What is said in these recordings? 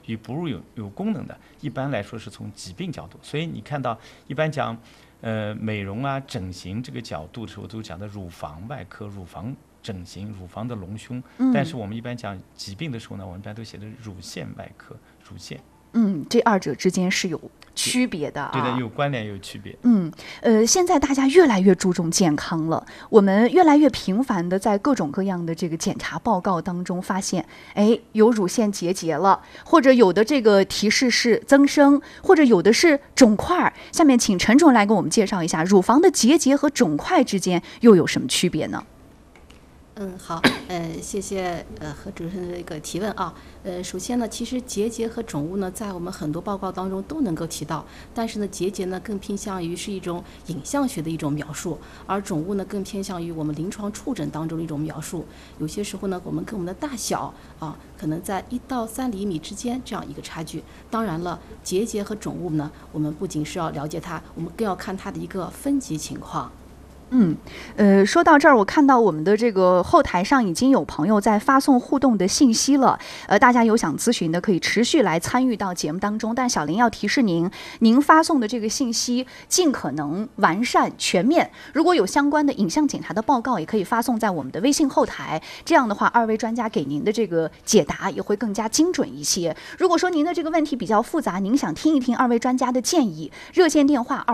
与哺乳有功能的，一般来说是从疾病角度。所以你看到一般讲美容啊整形这个角度的时候，都讲的乳房外科、乳房整形、乳房的隆胸，但是我们一般讲疾病的时候呢，我们一般都写的乳腺外科、乳腺。 这二者之间是有区别的啊。 对的，有关联，有区别。 现在大家越来越注重健康了，我们越来越频繁的在各种各样的这个检查报告当中发现，有乳腺结节了，或者有的这个提示是增生，或者有的是肿块。下面请陈主任来给我们介绍一下，乳房的结节和肿块之间又有什么区别呢？ 好，谢谢何主任的一个提问啊。首先呢，其实结节和肿物呢，在我们很多报告当中都能够提到，但是呢，结节呢更偏向于是一种影像学的一种描述，而肿物呢更偏向于我们临床触诊当中的一种描述。有些时候呢，我们跟我们的大小啊，可能在1到3厘米之间这样一个差距。当然了，结节和肿物呢，我们不仅是要了解它，我们更要看它的一个分级情况。 说到这儿，我看到我们的这个后台上已经有朋友在发送互动的信息了。大家有想咨询的，可以持续来参与到节目当中。但小林要提示您，您发送的这个信息尽可能完善全面。如果有相关的影像检查的报告，也可以发送在我们的微信后台。这样的话，二位专家给您的这个解答也会更加精准一些。如果说您的这个问题比较复杂，您想听一听二位专家的建议，热线电话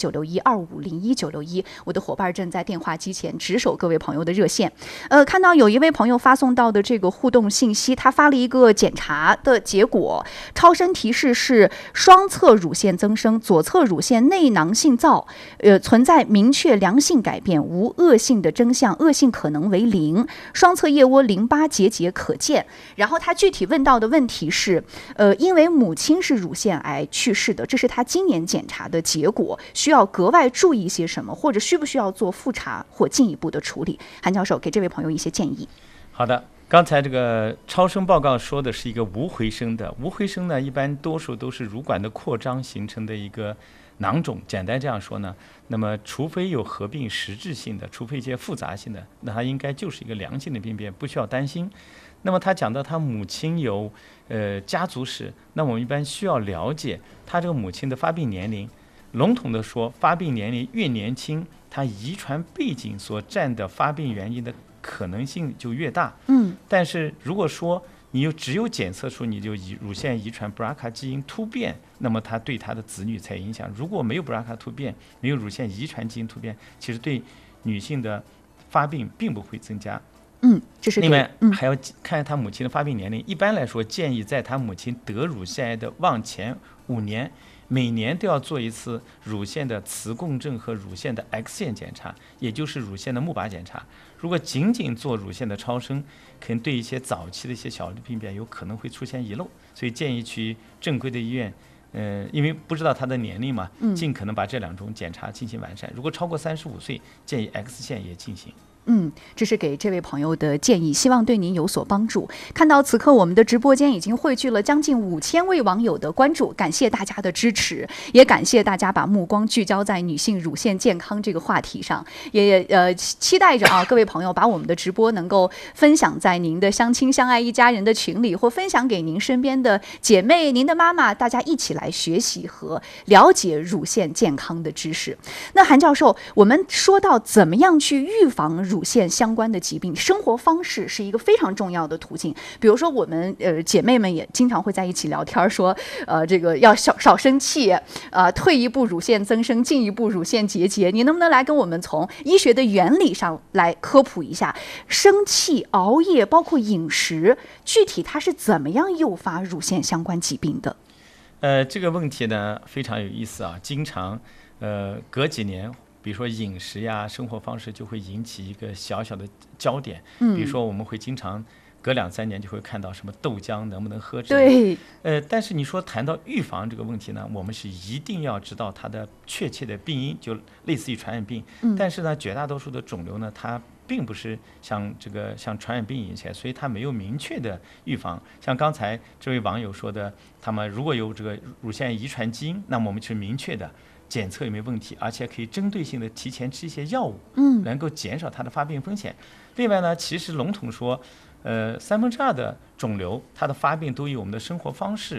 25819612501961，我的伙伴正在电话机前值守各位朋友的热线。看到有一位朋友发送到的这个互动信息，他发了一个检查的结果，超声提示是双侧乳腺增生，左侧乳腺内囊性灶，存在明确良性改变，无恶性的征象，恶性可能为0，双侧腋窝淋巴结节可见。然后他具体问到的问题是，因为母亲是乳腺癌去世的，这是他今年检查的结果，需要格外注意些什么，或者需不需要做复查或进一步的处理？韩教授给这位朋友一些建议。 好的，刚才这个超声报告说的是一个无回声的，无回声呢，一般多数都是乳管的扩张形成的一个囊肿。简单这样说呢，那么除非有合并实质性的，除非一些复杂性的，那它应该就是一个良性的病变，不需要担心。那么他讲到他母亲有家族史，那我们一般需要了解他这个母亲的发病年龄。笼统的说，发病年龄越年轻，它遗传背景所占的发病原因的可能性就越大。但是如果说你只有检测出你就乳腺遗传 BRCA 基因突变，那么它对它的子女才影响。如果没有 BRCA 突变，没有乳腺遗传基因突变，其实对女性的发病并不会增加。 这是另外还要看他母亲的发病年龄。一般来说，建议在他母亲得乳腺癌的往前5年，每年都要做一次乳腺的磁共振和乳腺的 X 线检查，也就是乳腺的钼靶检查。如果仅仅做乳腺的超声，可能对一些早期的一些小病变有可能会出现遗漏，所以建议去正规的医院。因为不知道他的年龄嘛，尽可能把这2种检查进行完善。如果超过35岁，建议 X 线也进行。 这是给这位朋友的建议，希望对您有所帮助。看到此刻我们的直播间已经汇聚了将近5000位网友的关注，感谢大家的支持，也感谢大家把目光聚焦在女性乳腺健康这个话题上，也期待着各位朋友把我们的直播能够分享在您的相亲相爱一家人的群里，或分享给您身边的姐妹、您的妈妈，大家一起来学习和了解乳腺健康的知识。那韩教授，我们说到怎么样去预防乳腺相关的疾病，生活方式是一个非常重要的途径。比如说我们姐妹们也经常会在一起聊天，说这个要少生气，退一步乳腺增生，进一步乳腺结节。你能不能来跟我们从医学的原理上来科普一下，生气、熬夜，包括饮食，具体它是怎么样诱发乳腺相关疾病的？ 这个问题呢非常有意思啊，经常隔几年。比如说饮食呀、生活方式就会引起一个小小的焦点。比如说我们会经常隔2-3年就会看到什么豆浆能不能喝之类的。 对。 但是你说谈到预防这个问题呢，我们是一定要知道它的确切的病因，就类似于传染病。但是呢，绝大多数的肿瘤呢，它并不是像传染病引起来，所以它没有明确的预防。像刚才这位网友说的，他们如果有这个乳腺遗传基因，那么我们是明确的。检测有没有问题，而且可以针对性的提前吃一些药物，能够减少它的发病风险。另外呢，其实笼统说，2/3的肿瘤它的发病都与我们的生活方式